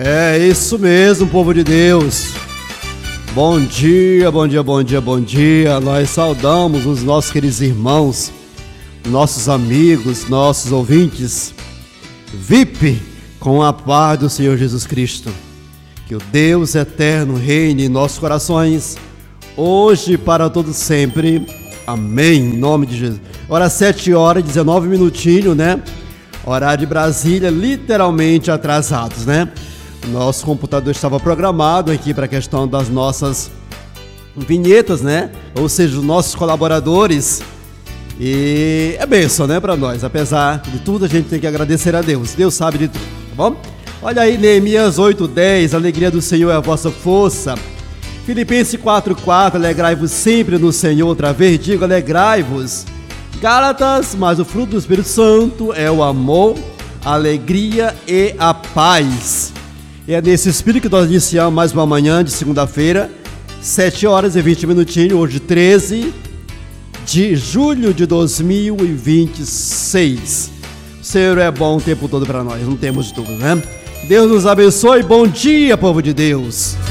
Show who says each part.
Speaker 1: É isso mesmo, povo de Deus. Bom dia, bom dia, bom dia, bom dia. Nós saudamos os nossos queridos irmãos, nossos amigos, nossos ouvintes VIP, com a paz do Senhor Jesus Cristo. Que o Deus eterno reine em nossos corações, hoje e para todo sempre. Amém, em nome de Jesus. Hora 7h, 19 minutinhos, né? Horário de Brasília, literalmente atrasados, né? Nosso computador estava programado aqui para a questão das nossas vinhetas, né? Ou seja, os nossos colaboradores. E é bênção, né, para nós. Apesar de tudo, a gente tem que agradecer a Deus. Deus sabe de tudo, tá bom? Olha aí, Neemias 8:10, a alegria do Senhor é a vossa força. Filipenses 4:4, alegrai-vos sempre no Senhor. Outra vez digo, alegrai-vos. Gálatas, mas o fruto do Espírito Santo é o amor, a alegria e a paz. E é nesse espírito que nós iniciamos mais uma manhã de segunda-feira, 7h20 minutinhos, hoje 13 de julho de 2026. O Senhor é bom o tempo todo para nós, não temos dúvida, né? Deus nos abençoe, bom dia, povo de Deus.